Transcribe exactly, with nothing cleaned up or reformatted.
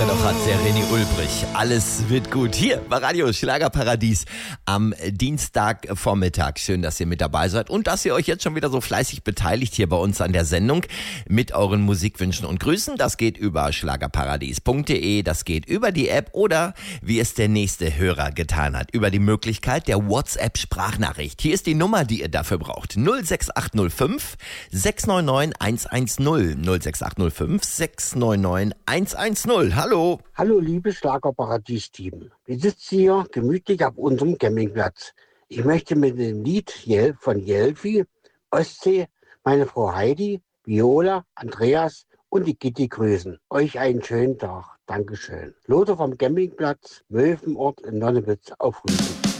er doch hat, der René Ulbrich. Alles wird gut. Hier bei Radio Schlagerparadies am Dienstagvormittag. Schön, dass ihr mit dabei seid und dass ihr euch jetzt schon wieder so fleißig beteiligt hier bei uns an der Sendung mit euren Musikwünschen und Grüßen. Das geht über schlagerparadies punkt de, das geht über die App oder, wie es der nächste Hörer getan hat, über die Möglichkeit der WhatsApp-Sprachnachricht. Hier ist die Nummer, die ihr dafür braucht. null sechs acht null fünf sechs neun neun eins eins null. null sechs acht null fünf sechs neun neun eins eins null. Hallo. Hallo, liebe Schlagerparadies-Team. Wir sitzen hier gemütlich auf unserem Campingplatz. Ich möchte mit dem Lied Jel von Jelfi, Ostsee, meine Frau Heidi, Viola, Andreas und die Gitti grüßen. Euch einen schönen Tag. Dankeschön. Lothar vom Campingplatz Möwenort in Nonnewitz auf Rügen.